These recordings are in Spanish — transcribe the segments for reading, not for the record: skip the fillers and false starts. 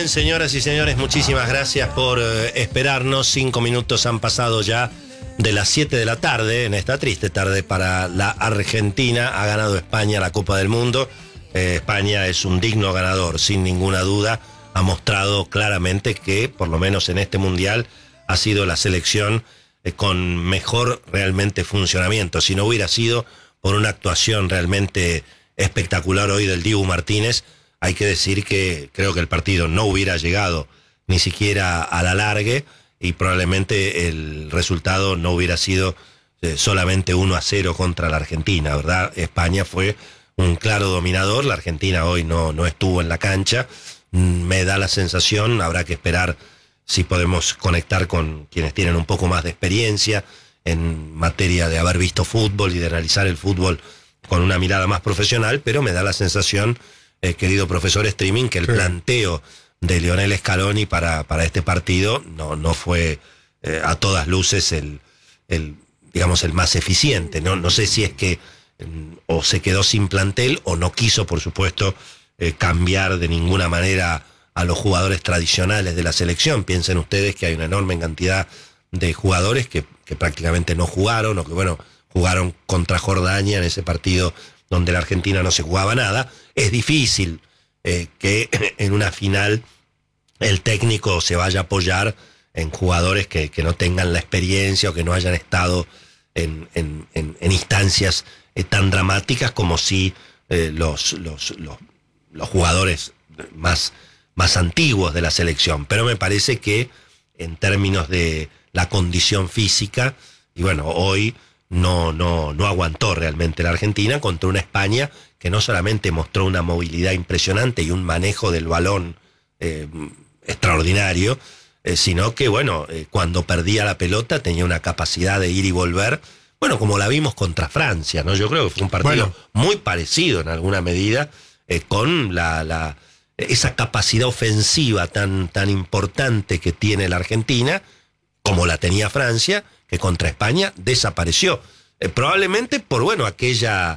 bien, señoras y señores, muchísimas gracias por esperarnos. 5 minutos han pasado ya de las 7 de la tarde, en esta triste tarde para la Argentina. Ha ganado España la Copa del Mundo. España es un digno ganador, sin ninguna duda. Ha mostrado claramente que, por lo menos en este Mundial, ha sido la selección con mejor realmente funcionamiento. Si no hubiera sido por una actuación realmente espectacular hoy del Dibu Martínez, hay que decir que creo que el partido no hubiera llegado ni siquiera a la largue y probablemente el resultado no hubiera sido solamente 1-0 contra la Argentina, ¿verdad? España fue un claro dominador, la Argentina hoy no estuvo en la cancha. Me da la sensación, habrá que esperar si podemos conectar con quienes tienen un poco más de experiencia en materia de haber visto fútbol y de analizar el fútbol con una mirada más profesional, pero me da la sensación, querido profesor Streaming, que el planteo de Lionel Scaloni para este partido no fue a todas luces el más eficiente. No sé si es que o se quedó sin plantel o no quiso, por supuesto, cambiar de ninguna manera a los jugadores tradicionales de la selección. Piensen ustedes que hay una enorme cantidad de jugadores que prácticamente no jugaron o que, bueno, jugaron contra Jordania en ese partido donde la Argentina no se jugaba nada. Es difícil que en una final el técnico se vaya a apoyar en jugadores que no tengan la experiencia o que no hayan estado en instancias tan dramáticas como si los jugadores más antiguos de la selección. Pero me parece que en términos de la condición física, y bueno, hoy no aguantó realmente la Argentina contra una España que no solamente mostró una movilidad impresionante y un manejo del balón extraordinario, sino que, bueno, cuando perdía la pelota tenía una capacidad de ir y volver, bueno, como la vimos contra Francia, ¿no? Yo creo que fue un partido muy parecido en alguna medida, con esa capacidad ofensiva tan importante que tiene la Argentina, como la tenía Francia, que contra España desapareció. Probablemente por, bueno, aquella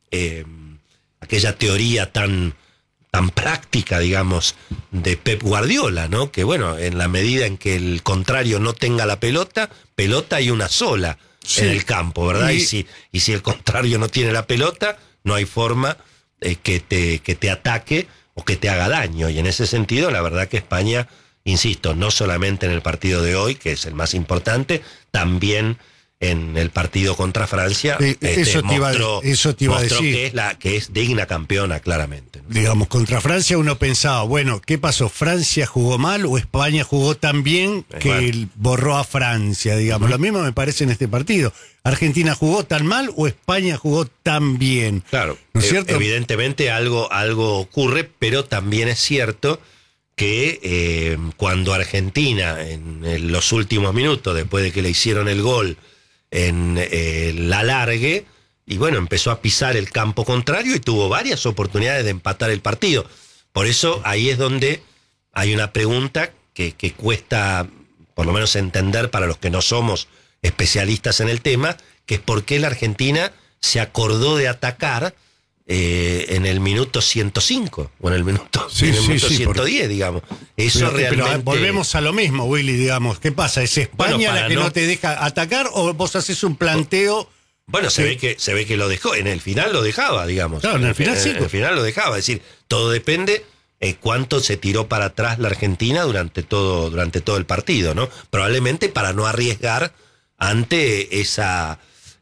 teoría tan práctica, digamos, de Pep Guardiola, ¿no? Que, bueno, en la medida en que el contrario no tenga la pelota hay una sola en el campo, ¿verdad? Y si el contrario no tiene la pelota, no hay forma que te ataque o que te haga daño. Y en ese sentido, la verdad que España, insisto, no solamente en el partido de hoy, que es el más importante, también en el partido contra Francia, mostró decir que es digna campeona, claramente, ¿no? Digamos, contra Francia uno pensaba, bueno, ¿qué pasó? ¿Francia jugó mal o España jugó tan bien que borró a Francia? Digamos, lo mismo me parece en este partido. ¿Argentina jugó tan mal o España jugó tan bien? Claro, ¿no es cierto? Evidentemente algo ocurre, pero también es cierto que cuando Argentina, en los últimos minutos, después de que le hicieron el gol en la alargue, y bueno, empezó a pisar el campo contrario y tuvo varias oportunidades de empatar el partido. Por eso ahí es donde hay una pregunta que cuesta, por lo menos, entender para los que no somos especialistas en el tema, que es por qué la Argentina se acordó de atacar en el minuto 105 o en el minuto 110, digamos. Eso realmente... Pero volvemos a lo mismo, Willy, digamos. ¿Qué pasa? ¿Es España la que no te deja atacar o vos haces un planteo? Bueno, se ve que lo dejó. En el final lo dejaba, digamos. Claro, en el final sí. En el final lo dejaba. Es decir, todo depende cuánto se tiró para atrás la Argentina durante todo el partido, ¿no? Probablemente para no arriesgar ante esa...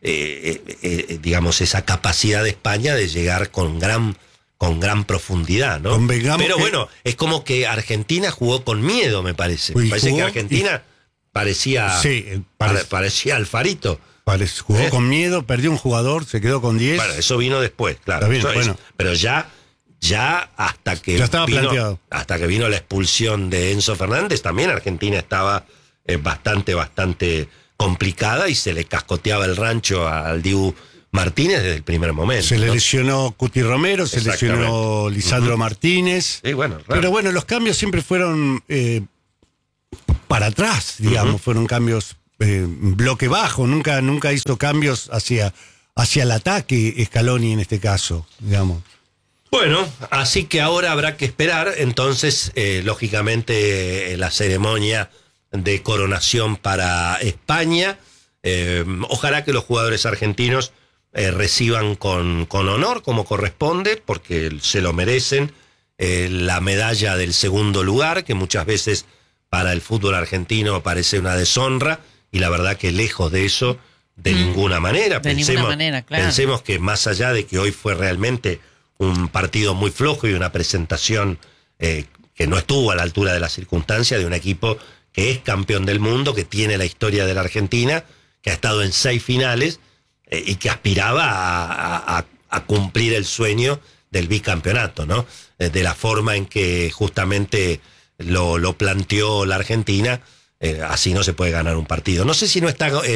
esa capacidad de España de llegar con gran profundidad, ¿no? Pero bueno, es como que Argentina jugó con miedo, me parece. Me parece que Argentina parecía Alfarito. Jugó con miedo, perdió un jugador, se quedó con 10. Bueno, eso vino después, claro. Bien, bueno. Pero ya hasta que estaba planteado. Hasta que vino la expulsión de Enzo Fernández, también Argentina estaba bastante complicada y se le cascoteaba el rancho al Dibu Martínez desde el primer momento. Se le lesionó Cuti Romero, se lesionó Lisandro Martínez. Sí, bueno, raro. Pero bueno, los cambios siempre fueron para atrás, digamos, fueron cambios bloque bajo, nunca hizo cambios hacia el ataque Scaloni en este caso, digamos. Bueno, así que ahora habrá que esperar, entonces, lógicamente, la ceremonia de coronación para España. Ojalá que los jugadores argentinos reciban con honor, como corresponde, porque se lo merecen, la medalla del segundo lugar, que muchas veces para el fútbol argentino parece una deshonra, y la verdad que lejos de eso, de ninguna manera. Ninguna manera, claro. Pensemos que más allá de que hoy fue realmente un partido muy flojo y una presentación que no estuvo a la altura de las circunstancias de un equipo que es campeón del mundo, que tiene la historia de la Argentina, que ha estado en 6 finales y que aspiraba a cumplir el sueño del bicampeonato, ¿no? De la forma en que justamente lo planteó la Argentina, así no se puede ganar un partido. No sé si no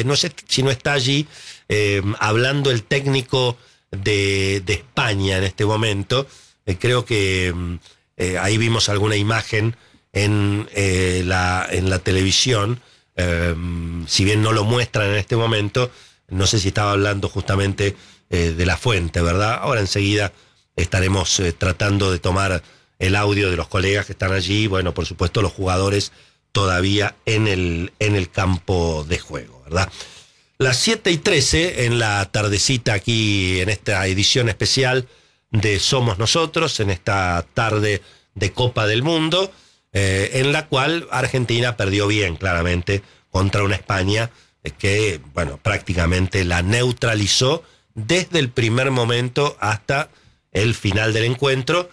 está allí hablando el técnico de España en este momento. Creo que ahí vimos alguna imagen en la televisión, si bien no lo muestran en este momento. No sé si estaba hablando justamente de la fuente, ¿verdad? Ahora enseguida estaremos tratando de tomar el audio de los colegas que están allí. Bueno, por supuesto, los jugadores todavía en el campo de juego, ¿verdad? Las 7:13 en la tardecita aquí en esta edición especial de Somos Nosotros, en esta tarde de Copa del Mundo, en la cual Argentina perdió bien, claramente, contra una España que, bueno, prácticamente la neutralizó desde el primer momento hasta el final del encuentro.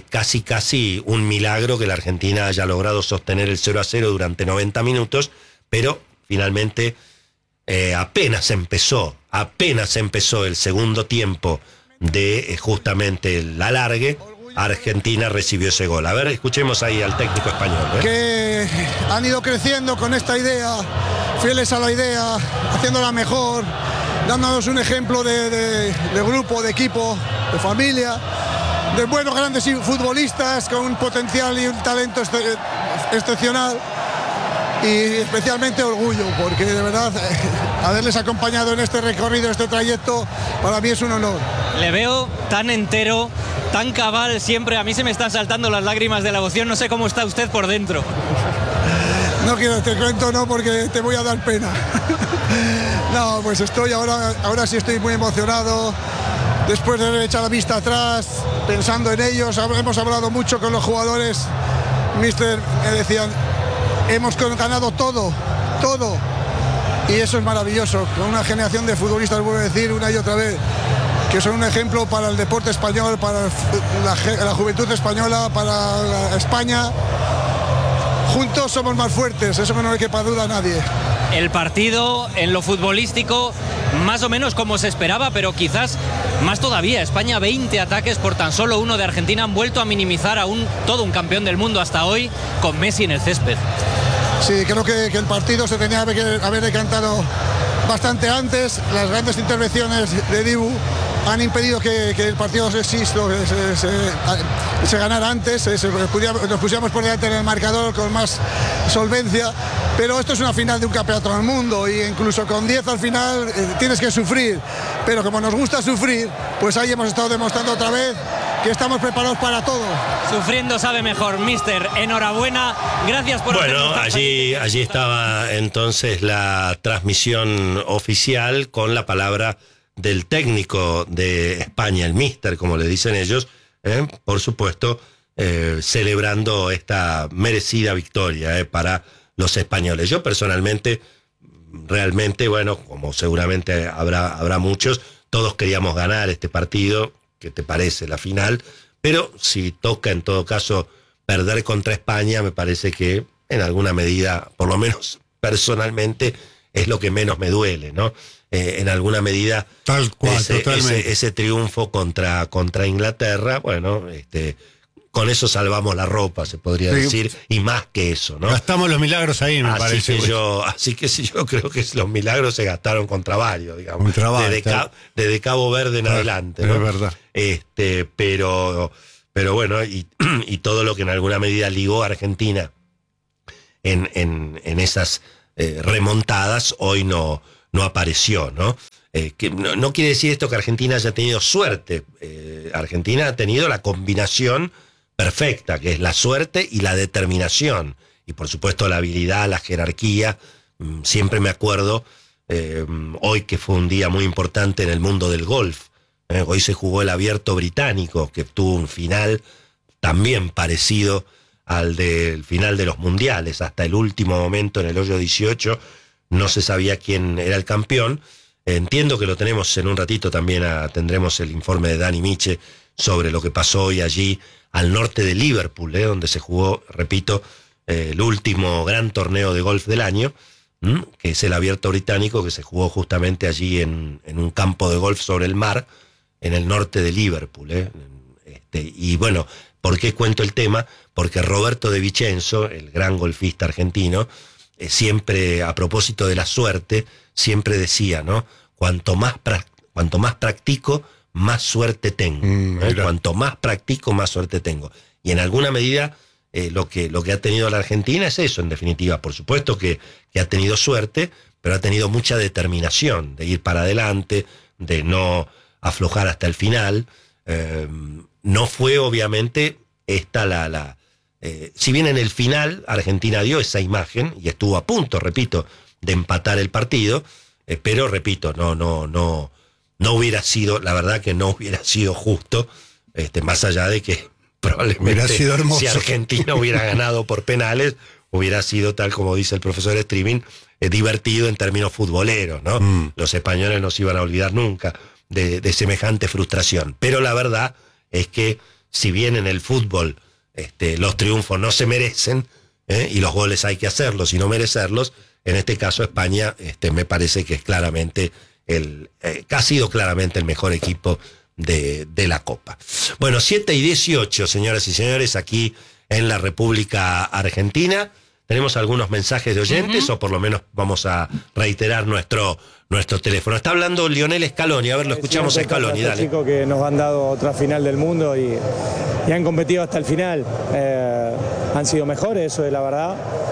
Casi un milagro que la Argentina haya logrado sostener el 0-0 durante 90 minutos, pero finalmente apenas empezó el segundo tiempo de justamente el alargue, Argentina recibió ese gol. A ver, escuchemos ahí al técnico español. Que han ido creciendo con esta idea, fieles a la idea, haciéndola mejor, dándonos un ejemplo de grupo, de equipo, de familia, de buenos grandes futbolistas con un potencial y un talento excepcional, y especialmente orgullo, porque de verdad haberles acompañado en este recorrido, este trayecto, para mí es un honor. Le veo tan entero, tan cabal siempre. A mí se me están saltando las lágrimas de la emoción. No sé cómo está usted por dentro. No quiero, te cuento, no, porque te voy a dar pena. No, pues estoy ahora sí estoy muy emocionado. Después de haber echado la vista atrás, pensando en ellos, hemos hablado mucho con los jugadores. Mister, me decían, hemos ganado todo. Y eso es maravilloso. Con una generación de futbolistas, vuelvo a decir una y otra vez, que son un ejemplo para el deporte español, para la juventud española, para España. Juntos somos más fuertes, eso que no le quepa duda a nadie. El partido en lo futbolístico más o menos como se esperaba, pero quizás más todavía. España, 20 ataques por tan solo uno de Argentina, han vuelto a minimizar a todo un campeón del mundo hasta hoy, con Messi en el césped. Sí, creo que el partido se tenía que haber decantado bastante antes. Las grandes intervenciones de Dibu han impedido que el partido se ganara antes, nos pusiéramos por delante en el marcador con más solvencia, pero esto es una final de un campeonato del mundo, y incluso con 10 al final tienes que sufrir, pero como nos gusta sufrir, pues ahí hemos estado demostrando otra vez que estamos preparados para todo. Sufriendo sabe mejor, mister. Enhorabuena, gracias por... Bueno, allí estaba entonces la transmisión oficial con la palabra del técnico de España, el mister, como le dicen ellos, por supuesto, celebrando esta merecida victoria para los españoles. Yo personalmente, realmente, bueno, como seguramente habrá muchos, todos queríamos ganar este partido. ¿Qué te parece la final? Pero si toca en todo caso perder contra España, me parece que en alguna medida, por lo menos personalmente, es lo que menos me duele, ¿no? En alguna medida, tal cual, ese triunfo contra Inglaterra, bueno, con eso salvamos la ropa, se podría decir, y más que eso, ¿no? Gastamos los milagros ahí, me parece. Así que yo creo que los milagros se gastaron contra varios, digamos. Contra varios, desde Cabo Verde en adelante, ¿no? Es verdad. Pero bueno, y todo lo que en alguna medida ligó a Argentina en esas remontadas, hoy no apareció, ¿no? Que no quiere decir esto que Argentina haya tenido suerte. Argentina ha tenido la combinación perfecta, que es la suerte y la determinación. Y por supuesto la habilidad, la jerarquía. Siempre me acuerdo, hoy que fue un día muy importante en el mundo del golf. Hoy se jugó el Abierto Británico, que tuvo un final también parecido al del final de los mundiales. Hasta el último momento, en el hoyo 18, no se sabía quién era el campeón. Entiendo que lo tenemos en un ratito, también tendremos el informe de Dani Miche sobre lo que pasó hoy allí al norte de Liverpool, donde se jugó, repito, el último gran torneo de golf del año, que es el Abierto Británico, que se jugó justamente allí en un campo de golf sobre el mar, en el norte de Liverpool. Y bueno, ¿por qué cuento el tema? Porque Roberto De Vicenzo, el gran golfista argentino, siempre, a propósito de la suerte, siempre decía, ¿no? Cuanto más practico, más suerte tengo. Cuanto más practico, más suerte tengo. Y en alguna medida, lo que ha tenido la Argentina es eso, en definitiva. Por supuesto que ha tenido suerte, pero ha tenido mucha determinación de ir para adelante, de no aflojar hasta el final. No fue, obviamente, esta si bien en el final Argentina dio esa imagen y estuvo a punto, repito, de empatar el partido, pero repito, no hubiera sido, la verdad que no hubiera sido justo, más allá de que probablemente si Argentina hubiera ganado por penales, hubiera sido, tal como dice el profesor Streaming, divertido en términos futboleros, ¿no? Los españoles no se iban a olvidar nunca de semejante frustración. Pero la verdad es que, si bien en el fútbol los triunfos no se merecen, y los goles hay que hacerlos y no merecerlos, en este caso España me parece que es claramente que ha sido claramente el mejor equipo de la Copa. Bueno, 7:18, señoras y señores, aquí en la República Argentina. Tenemos algunos mensajes de oyentes, o por lo menos vamos a reiterar nuestro teléfono. Está hablando Lionel Scaloni, a ver, lo escuchamos a Scaloni, dale. Chicos que nos han dado otra final del mundo y han competido hasta el final. Han sido mejores, eso es la verdad.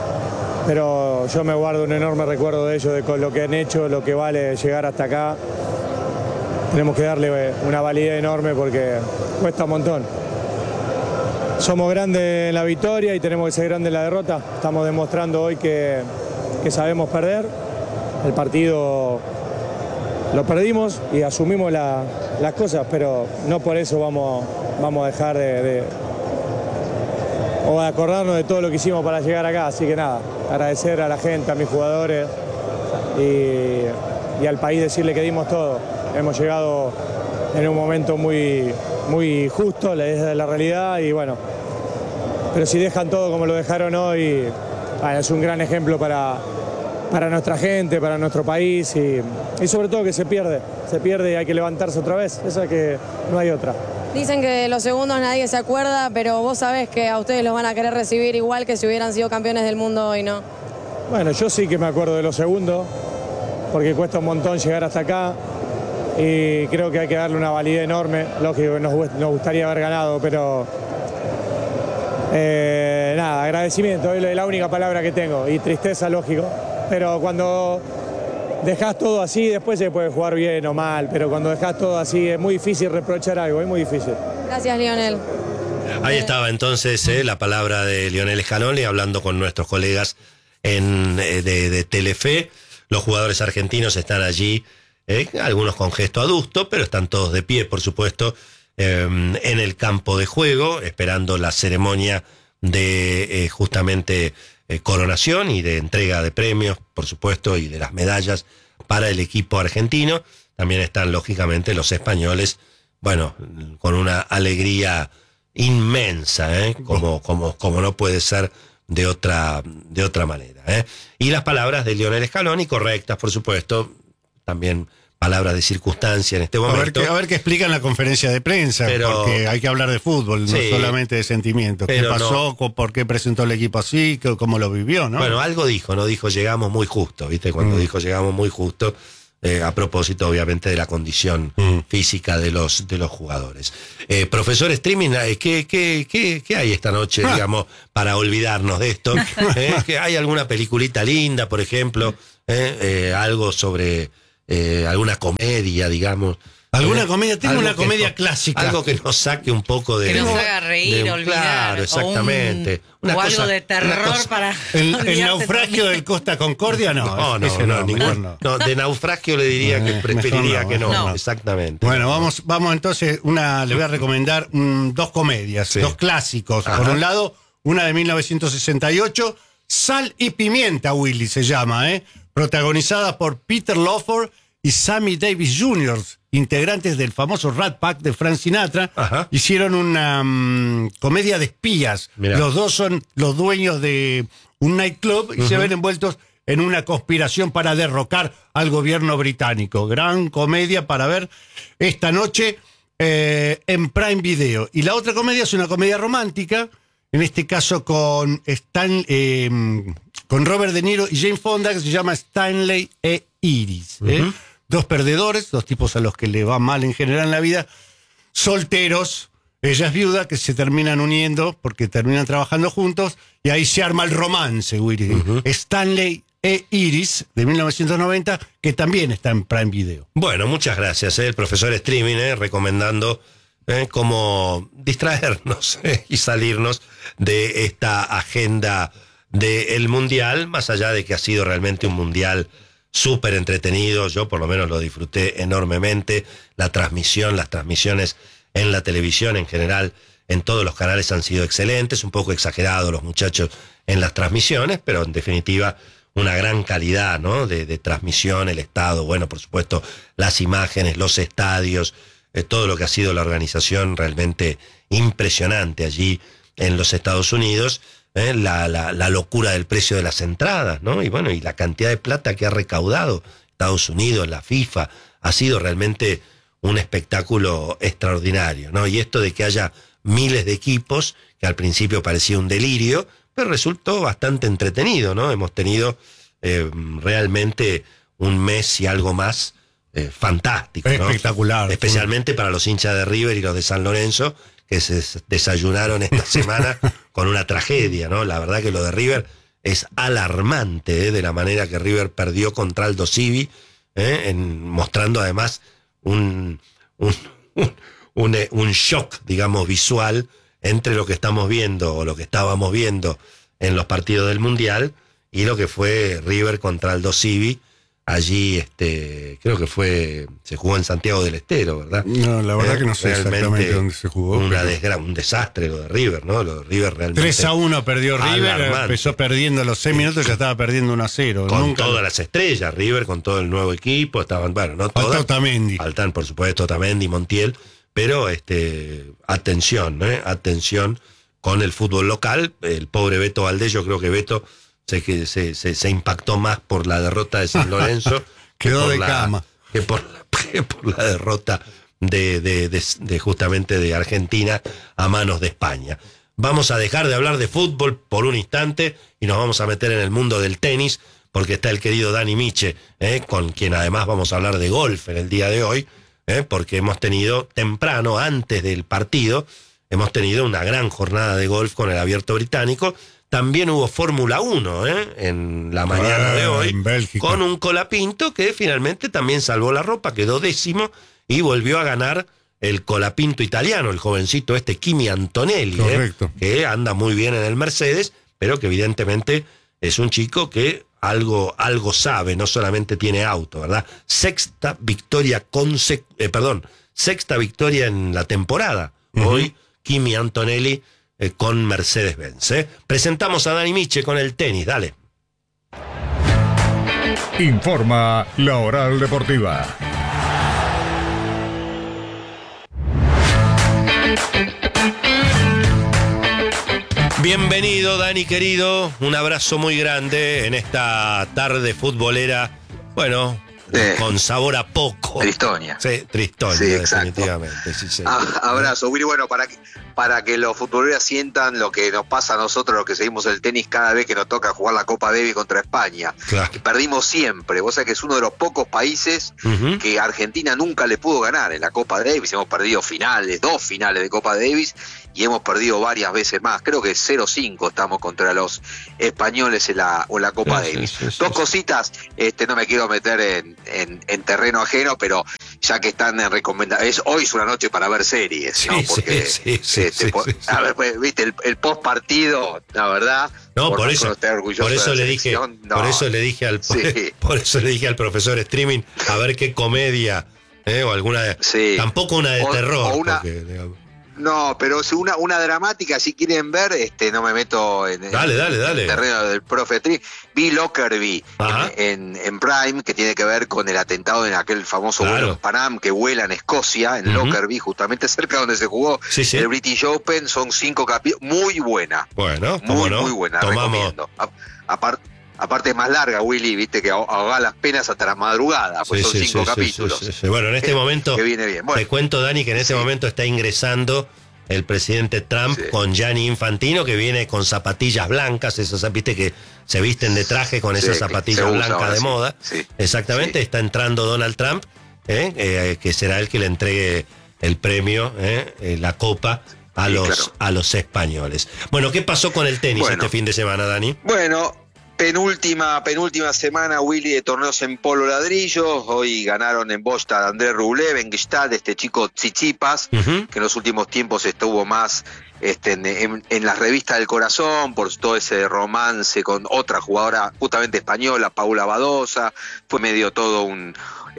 Pero yo me guardo un enorme recuerdo de ellos, de lo que han hecho, lo que vale llegar hasta acá. Tenemos que darle una validez enorme porque cuesta un montón. Somos grandes en la victoria y tenemos que ser grandes en la derrota. Estamos demostrando hoy que sabemos perder. El partido lo perdimos y asumimos las cosas, pero no por eso vamos a dejar o a acordarnos de todo lo que hicimos para llegar acá. Así que nada, agradecer a la gente, a mis jugadores y al país, decirle que dimos todo. Hemos llegado en un momento muy, muy justo, es la realidad, y bueno, pero si dejan todo como lo dejaron hoy, bueno, es un gran ejemplo para nuestra gente, para nuestro país, y sobre todo que se pierde y hay que levantarse otra vez, esa es que no hay otra. Dicen que los segundos nadie se acuerda, pero vos sabés que a ustedes los van a querer recibir igual que si hubieran sido campeones del mundo hoy, ¿no? Bueno, yo sí que me acuerdo de los segundos, porque cuesta un montón llegar hasta acá, y creo que hay que darle una validez enorme. Lógico que nos gustaría haber ganado, pero nada, agradecimiento, es la única palabra que tengo, y tristeza, lógico, pero cuando dejás todo así, después se puede jugar bien o mal, pero cuando dejás todo así es muy difícil reprochar algo, es muy difícil. Gracias, Lionel. Ahí estaba entonces la palabra de Lionel Scaloni hablando con nuestros colegas de Telefe. Los jugadores argentinos están allí, algunos con gesto adusto, pero están todos de pie, por supuesto, en el campo de juego, esperando la ceremonia de justamente coronación y de entrega de premios, por supuesto, y de las medallas para el equipo argentino. También están, lógicamente, los españoles, bueno, con una alegría inmensa, como no puede ser de otra manera. Y las palabras de Lionel Scaloni, correctas, por supuesto, también palabras de circunstancia en este momento. A ver qué explica en la conferencia de prensa, porque hay que hablar de fútbol, sí, no solamente de sentimientos. ¿Qué pasó? No. ¿Por qué presentó el equipo así? ¿Cómo lo vivió? ¿No? Bueno, algo dijo, no dijo llegamos muy justo, ¿viste? Cuando dijo llegamos muy justo, a propósito, obviamente, de la condición física de los jugadores. Profesor Streaming, ¿qué hay esta noche, digamos, para olvidarnos de esto? ¿Hay alguna peliculita linda, por ejemplo? Algo sobre alguna comedia, digamos. ¿Alguna comedia? Tengo una que comedia clásica. Algo que nos saque un poco de... Que nos haga reír, olvidar. Claro, exactamente. O algo de terror para... El naufragio del Costa Concordia, no. No, de naufragio le diría que preferiría que no. No. Exactamente. Bueno, vamos entonces, le voy a recomendar dos comedias, Sí. dos clásicos. Ajá. Por un lado, una de 1968, Sal y Pimienta, Willy se llama, protagonizada por Peter Lawford y Sammy Davis Jr., integrantes del famoso Rat Pack de Frank Sinatra. Ajá. Hicieron una comedia de espías. Mirá. Los dos son los dueños de un nightclub y se ven envueltos en una conspiración para derrocar al gobierno británico. Gran comedia para ver esta noche en Prime Video. Y la otra comedia es una comedia romántica, en este caso con Robert De Niro y Jane Fonda, que se llama Stanley e Iris. Dos perdedores, dos tipos a los que le va mal en general en la vida, solteros, ella es viuda, que se terminan uniendo porque terminan trabajando juntos y ahí se arma el romance, Willy. Stanley e Iris, de 1990, que también está en Prime Video. Bueno, muchas gracias, el profesor Streaming, recomendando cómo distraernos y salirnos de esta agenda del Mundial, más allá de que ha sido realmente un Mundial súper entretenido. Yo por lo menos lo disfruté enormemente. Las transmisiones en la televisión en general, en todos los canales han sido excelentes, un poco exagerados los muchachos en las transmisiones, pero en definitiva una gran calidad, ¿no? de transmisión, el estado, bueno, por supuesto, las imágenes, los estadios, todo lo que ha sido la organización realmente impresionante allí en los Estados Unidos. La locura del precio de las entradas, ¿no? Y bueno, y la cantidad de plata que ha recaudado Estados Unidos, la FIFA, ha sido realmente un espectáculo extraordinario, ¿no? Y esto de que haya miles de equipos, que al principio parecía un delirio, pero resultó bastante entretenido, ¿no? Hemos tenido realmente un mes y algo más fantástico, ¿no? Espectacular. Especialmente para los hinchas de River y los de San Lorenzo, que se desayunaron esta semana con una tragedia, ¿no? La verdad que lo de River es alarmante, de la manera que River perdió contra Aldo Civi, mostrando además un shock, digamos, visual entre lo que estamos viendo o lo que estábamos viendo en los partidos del Mundial y lo que fue River contra Aldo Civi. Allí, creo que se jugó en Santiago del Estero, ¿verdad? No, la verdad que no sé exactamente dónde se jugó. Un desastre lo de River, ¿no? Lo de River realmente. 3-1 perdió River, alarmante. empezó perdiendo a los 6 minutos, ya estaba perdiendo 1-0. Con todas las estrellas, River, con todo el nuevo equipo, estaban, bueno, no todas. Otamendi. Faltan, por supuesto, Otamendi, Montiel, pero atención, atención con el fútbol local. El pobre Beto Valdés, yo creo que Beto se impactó más por la derrota de San Lorenzo quedó de cama que por la derrota de justamente de Argentina a manos de España. Vamos a dejar de hablar de fútbol por un instante y nos vamos a meter en el mundo del tenis, porque está el querido Dani Miche, con quien además vamos a hablar de golf en el día de hoy, porque hemos tenido temprano, antes del partido, hemos tenido una gran jornada de golf con el Abierto Británico. También hubo Fórmula 1 en la mañana de hoy, en Bélgica, con un Colapinto que finalmente también salvó la ropa, quedó 10º y volvió a ganar el Colapinto italiano, el jovencito Kimi Antonelli, que anda muy bien en el Mercedes, pero que evidentemente es un chico que algo sabe, no solamente tiene auto, ¿verdad? Sexta victoria en la temporada. Hoy Kimi Antonelli con Mercedes-Benz. Presentamos a Dani Miche con el tenis, dale. Informa La Oral Deportiva. Bienvenido, Dani querido, un abrazo muy grande en esta tarde futbolera, bueno, con sabor a poco. Tristonia. Sí, Tristonia, sí, definitivamente. Sí, abrazo, Willy. Bueno, para que los futboleros sientan lo que nos pasa a nosotros, los que seguimos el tenis cada vez que nos toca jugar la Copa Davis contra España. Claro. Que perdimos siempre. Vos sabés que es uno de los pocos países que Argentina nunca le pudo ganar en la Copa Davis. Hemos perdido 2 finales de Copa Davis, y hemos perdido varias veces más. Creo que 0-5 estamos contra los españoles en la Copa Davis. Dos cositas, no me quiero meter en terreno ajeno, pero ya que están en recomendaciones, hoy es una noche para ver series, ¿no? Porque, a ver, pues, viste, el post partido, la verdad. No, por eso le dije al profesor Streaming a ver qué comedia, o alguna, tampoco una de terror. No, pero es una dramática, si quieren ver, no me meto en el terreno del profe Tri. Vi Lockerbie en Prime, que tiene que ver con el atentado en aquel famoso vuelo en Panam que vuela en Escocia, en Lockerbie, justamente cerca donde se jugó el British Open. Son 5 capítulos, muy buena. Bueno, muy buena, recomiendo. Aparte es más larga, Willy, viste que ahoga las penas hasta la madrugada, pues son 5 capítulos. Bueno, en este momento, que viene bien. Bueno, te cuento, Dani, que en este momento está ingresando el presidente Trump con Gianni Infantino, que viene con zapatillas blancas, esas, viste, que se visten de traje con esas zapatillas blancas de moda. Exactamente, está entrando Donald Trump, que será el que le entregue el premio, la copa a los españoles. Bueno, ¿qué pasó con el tenis este fin de semana, Dani? Bueno, penúltima semana, Willy, de torneos en polo ladrillo. Hoy ganaron en Bostad Andrés Rublev, en Gstad, este chico Tsitsipas, que en los últimos tiempos estuvo más en las revistas del corazón por todo ese romance con otra jugadora justamente española, Paula Badosa. Fue medio todo un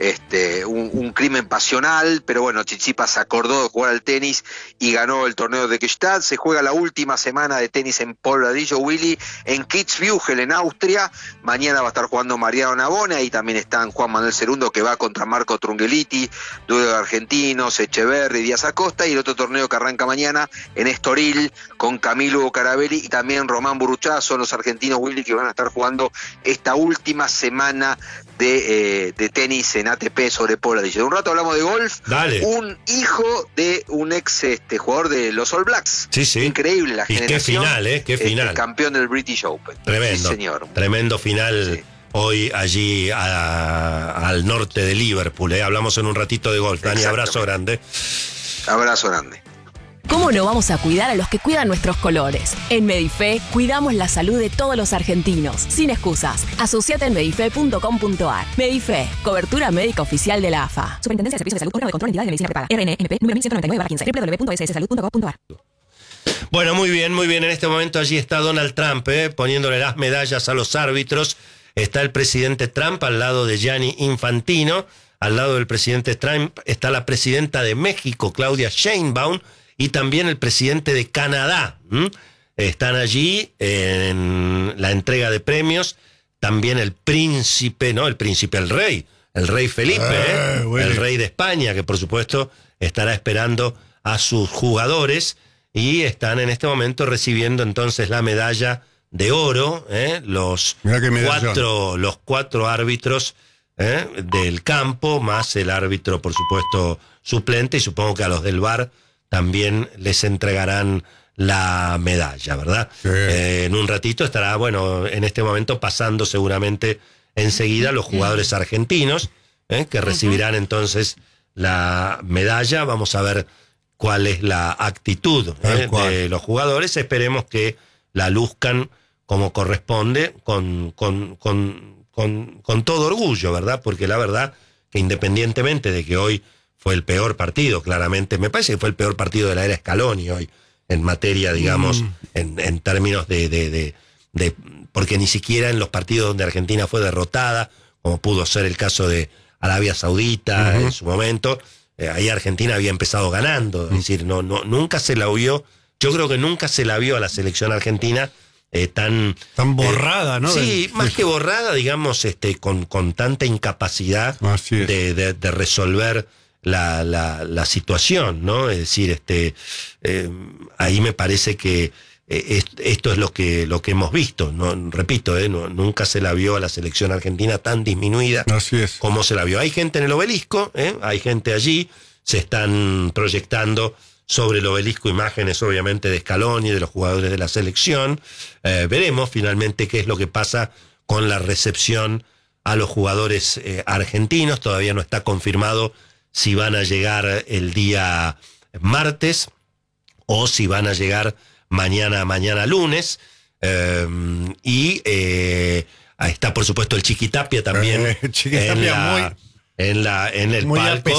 crimen pasional, pero bueno, Tsitsipas acordó de jugar al tenis y ganó el torneo de Gstad. Se juega la última semana de tenis en polo ladrillo, Willy, en Kitzbühel, en Austria. Mañana va a estar jugando Mariano Navone, y también están Juan Manuel Cerundo, que va contra Marco Trungelliti, duelo de argentinos, Echeverri, Díaz Acosta, y el otro torneo que arranca mañana en Estoril con Camilo Carabelli y también Román Burruchaga. Son los argentinos, Willy, que van a estar jugando esta última semana de tenis en ATP sobre polo ladrillo. De un rato hablamos de golf. Dale. Un hijo de un ex jugador de los All Blacks. Increíble la generación. Qué final. Campeón del British Open. Tremendo. Sí, señor. Tremendo final hoy allí al norte de Liverpool. Hablamos en un ratito de golf. Dani, abrazo grande. Abrazo grande. ¿Cómo no vamos a cuidar a los que cuidan nuestros colores? En Medife cuidamos la salud de todos los argentinos, sin excusas. Asociate en medife.com.ar. Medife, cobertura médica oficial de la AFA. Superintendencia de Servicios de Salud, órgano de control, entidad de medicina prepaga. RNMP, número 1199/15, www.sssalud.gov.ar. Bueno, muy bien. En este momento allí está Donald Trump, poniéndole las medallas a los árbitros. Está el presidente Trump al lado de Gianni Infantino. Al lado del presidente Trump está la presidenta de México, Claudia Sheinbaum, y también el presidente de Canadá. Están allí en la entrega de premios. También el príncipe, el rey Felipe, el rey de España, que por supuesto estará esperando a sus jugadores, y están en este momento recibiendo entonces la medalla de oro, los 4 árbitros del campo, más el árbitro, por supuesto, suplente, y supongo que a los del VAR también les entregarán la medalla, ¿verdad? Sí. En un ratito estará, en este momento pasando seguramente enseguida los jugadores argentinos, que recibirán entonces la medalla. Vamos a ver cuál es la actitud de los jugadores. Esperemos que la luzcan como corresponde, con todo orgullo, ¿verdad? Porque la verdad que independientemente de que hoy fue el peor partido, claramente, me parece que fue el peor partido de la era Scaloni hoy, en materia, digamos, en términos de porque ni siquiera en los partidos donde Argentina fue derrotada, como pudo ser el caso de Arabia Saudita en su momento, ahí Argentina había empezado ganando, es decir, nunca se la vio, yo creo que nunca se la vio a la selección argentina tan borrada, ¿no? Sí, más que borrada, digamos, con tanta incapacidad de resolver la situación, ¿no? Es decir, ahí me parece que esto es lo que hemos visto, ¿no? Repito, nunca se la vio a la selección argentina tan disminuida como se la vio. Hay gente en el obelisco, hay gente allí, se están proyectando sobre el obelisco imágenes obviamente de Scaloni y de los jugadores de la selección. Veremos finalmente qué es lo que pasa con la recepción a los jugadores argentinos. Todavía no está confirmado si van a llegar el día martes o si van a llegar mañana lunes. Ahí está, por supuesto, el Chiquitapia también Chiquitapia en el muy palco.